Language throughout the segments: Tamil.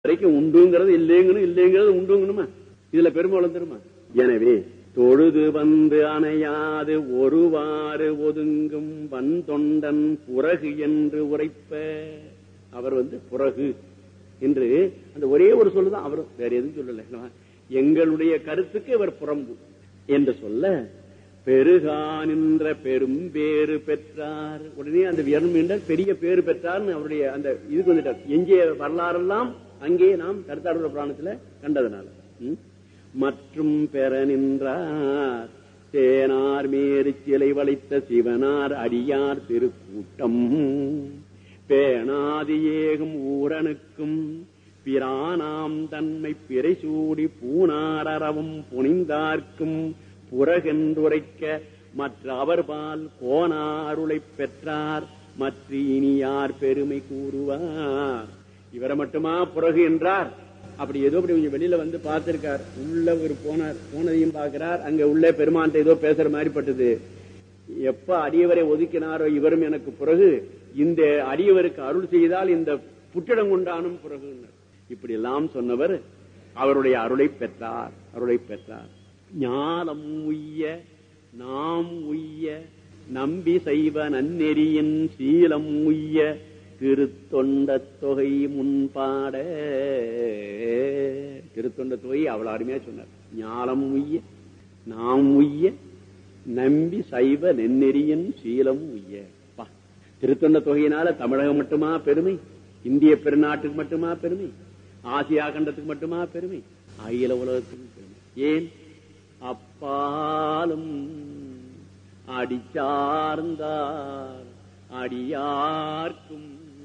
வரைக்கும் உண்டுங்கிறது இல்லைங்கணும், இல்லைங்கிறது உண்டுங்கணுமா? இதுல பெருமை வளர்ந்துருமா? எனவே தொழுது வந்து அணையாது ஒருவாறு ஒதுங்கும் வன் தொண்டன் புறகு என்று உரைப்ப. அவர் புறகு என்று அந்த ஒரே ஒரு சொல்லுதான், அவர் வேற எதுவும் சொல்லல. எங்களுடைய கருத்துக்கு இவர் புறம்பு என்று சொல்ல, பெருகா நின்ற பெரும் பேறு பெற்றார். உடனே அந்த பெரிய பேறு பெற்றார் அவருடைய அந்த இதுக்கு வந்துட்டார். எஞ்சிய வரலாறெல்லாம் அங்கே நாம் கருத்தாடுற புராணத்துல கண்டதனால. மற்றும் பெற நின்றார் தேனார் மேறு சிலை வளைத்த சிவனார் அடியார் திருக்கூட்டம் பேணாதி ஏகும் ஊரனுக்கும் பிரானாம் தன்மை பிறை சூடி பூனாரவும் புனிந்தார்க்கும் புறகென்றுரைக்க மற்ற அவர்பால் கோணாருளை பெற்றார் மற்ற இனி யார் பெருமை கூறுவார். இவரை மட்டுமா புறகு என்றார்? அப்படி ஏதோ அப்படி கொஞ்சம் வெளியில பார்த்திருக்கார். உள்ள ஒரு போனதையும் பார்க்கிறார். அங்க உள்ள பெருமான் ஏதோ பேசுற மாதிரி பட்டது. எப்ப அடியவரை ஒதுக்கினாரோ இவரும் எனக்கு பிறகு, இந்த அடியவருக்கு அருள் செய்தால் இந்த புற்றிடம் கொண்டானும் பிறகு. இப்படி எல்லாம் சொன்னவர் அவருடைய அருளை பெற்றார். அருளை பெற்றார். ஞானம் உய்ய நாம் உய்ய நம்பி செய்வ நன்னெறியின் சீலம் உய்ய திருத்தொண்ட தொகை முன்பாட. திருத்தொண்ட தொகை அவ்வளவு அருமையா சொன்னார். ஞானம் உய்ய நாம் உய்ய நம்பி சைவ நென்னெறியின் சீலம் உய்ய. திருத்தொண்ட தொகையினால தமிழகம் மட்டுமா பெருமை? இந்திய பெருநாட்டுக்கு மட்டுமா பெருமை? ஆசியா கண்டத்துக்கு மட்டுமா பெருமை? அகில உலகத்துக்கு பெருமை. ஏன்? அப்பாலும் அடிச்சார்ந்தார் அடியார்க்கும்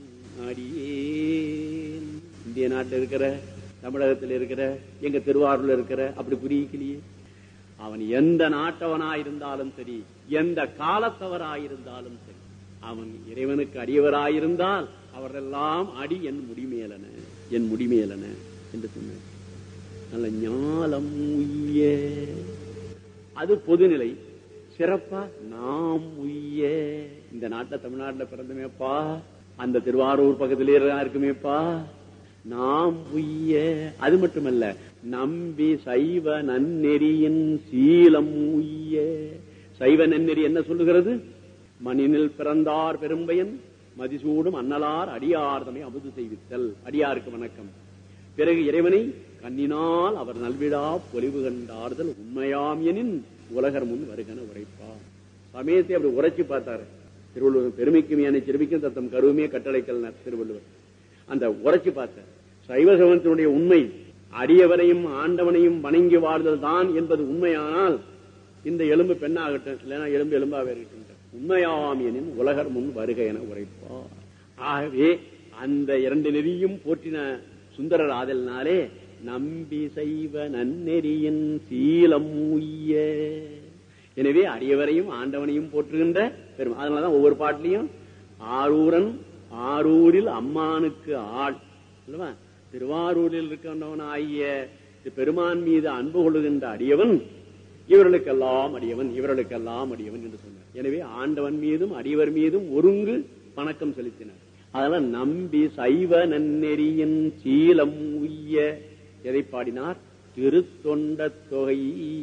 அடியேன். இந்திய நாட்டில் இருக்கிற, தமிழகத்தில் இருக்கிற, எங்க திருவாரூர்ல இருக்கிற அப்படி புரியலையே. அவன் எந்த நாட்டவனாயிருந்தாலும் சரி, எந்த காலத்தவராயிருந்தாலும் சரி, அவன் இறைவனுக்கு அடியவராயிருந்தால் அவரெல்லாம் அடி என் முடிமேலன, என் முடிமேலன என்று சொன்னார். நல்ல ஞாலம் உய்ய, அது பொதுநிலை. சிறப்பா நாம் உய்ய, இந்த நாட்டில் தமிழ்நாட்டில் பிறந்தமேப்பா, அந்த திருவாரூர் பக்கத்திலே இருக்குமேப்பா, நாம் உய்ய. அது மட்டுமல்ல, நம்பி சைவ நன்னெறியின் சீலம் உய்ய. சைவ நன்னெறி என்ன சொல்லுகிறது? மண்ணினில் பிறந்தார் பெரும்பயன் மதிசூடும் அன்னலார் அடியார்தமை அமுது செய்வித்தல். அடியாருக்கு வணக்கம். பிறகு இறைவனை கண்ணினால் அவர் நல்விழா பொலிவு கண்டார்தல் உண்மையாம் எனின் உலகர் முன் வருகன உரைப்பார். சமயத்தை அப்படி உரைச்சி பார்த்தாரு திருவள்ளுவர். பெருமைக்கும் யானை சிறுமிக்கும் தத்தம் கருவுமே கட்டளைக்கல் திருவள்ளுவர். அந்த உரைச்சி பார்த்தார். சைவ சமயத்தினுடைய உண்மை அடியவரையும் ஆண்டவனையும் வணங்கி வாழ்தல் தான் என்பது உண்மையானால் இந்த எலும்பு பெண்ணாகட்டும், இல்லைன்னா எலும்பு எலும்பாவே இருக்கட்டும், உண்மையாம் எனின் உலகர் முன் வருக என உரைப்பார். ஆகவே அந்த இரண்டு நெறியும் போற்றின சுந்தரர் ஆதலினாலே நம்பி செய்வ நன்னெறியின் சீலம் உய்ய. எனவே அடியவரையும் ஆண்டவனையும் போற்றுகின்ற பெருமை. அதனாலதான் ஒவ்வொரு பாட்டிலையும் ஆரூரன் ஆரூரில் அம்மானுக்கு ஆள் அல்லவா, திருவாரூரில் இருக்கின்றவன் ஆகிய பெருமான் மீது அன்பு கொள்ளுகின்ற அடியவன் இவர்களுக்கெல்லாம் அடியவன், இவர்களுக்கெல்லாம் அடியவன் என்று சொன்னார். எனவே ஆண்டவன் மீதும் அடியவர் மீதும் ஒருங்கு வணக்கம் செலுத்தினார். அதனால நம்பி சைவ நன்னெறியின் சீலம் உய்ய. எதை பாடினார்? திருத்தொண்ட தொகை.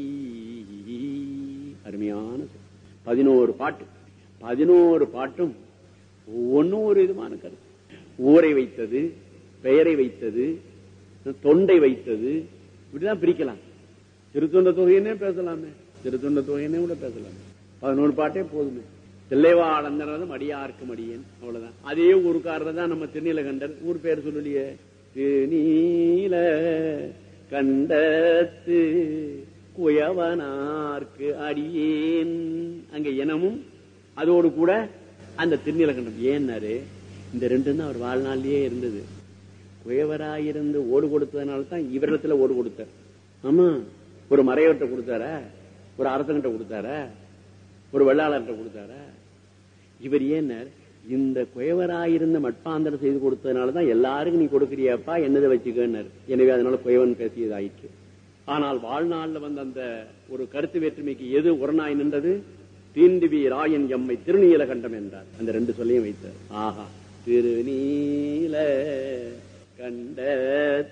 அருமையான 11 பாட்டு. 11 பாட்டும் ஒவ்வொன்னும் ஒரு விதமான கருத்து. ஊரை வைத்தது, பெயரை வைத்தது, தொண்டை வைத்தது, இப்படிதான் பிரிக்கலாம். திருத்தொண்ட தொகையினே பேசலாமே, திருத்தொண்ட தொகையினே கூட பேசலாமே. 11 பாட்டே போதுமே. தில்லைவாழந்தனதும் அடியார்க்கும் அடியேன், அவ்வளவுதான். அதே ஊருக்காரர் தான் நம்ம திருநீலகண்டர். ஊர் பேர் சொல்லலையே, திருநீல கண்டத்து குயவனார்க்கு அடியேன். அங்க இனமும் அதோடு கூட அந்த திருநீலகண்டம். ஏன்னாரு, இந்த ரெண்டும் தான் அவர் வாழ்நாளிலேயே இருந்தது. குயவராயிருந்து ஓடு கொடுத்ததுனால தான் இவரிடத்துல ஓடு கொடுத்தார். ஆமா, ஒரு மறையவர்கிட்ட கொடுத்தாரா, ஒரு அரசங்கிட்ட கொடுத்தாரா, ஒரு வெள்ளாளர்கிட்ட கொடுத்தாரா? இவர் ஏன்னார், இந்த குயவராயிருந்த மட்பாந்தரம் செய்து கொடுத்ததுனாலதான் எல்லாருக்கும் நீ கொடுக்கிறியாப்பா, என்னதை வச்சுக்கன்னாரு. எனவே அதனால குயவன் பேசியது ஆயிற்று. ஆனால் வாழ்நாள்ல அந்த ஒரு கருத்து வேற்றுமைக்கு எது உரணாய் நின்றது? தீண்டுவி ராயன் எம்மை திருநீலகண்டம் என்றார். அந்த 2 சொல்லையும் வைத்தார். ஆஹா, திருநீல கண்ட